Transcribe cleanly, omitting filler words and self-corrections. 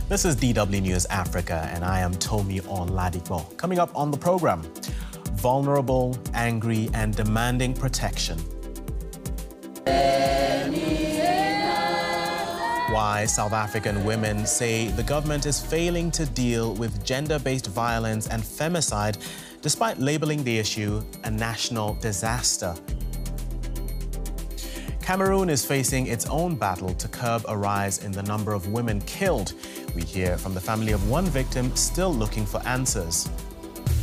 This is DW News Africa, and I am Tomi Oladipo. Coming up on the program, vulnerable, angry, and demanding protection. Why South African women say the government is failing to deal with gender-based violence and femicide, despite labeling the issue a national disaster. Cameroon is facing its own battle to curb a rise in the number of women killed. We hear from the family of one victim still looking for answers.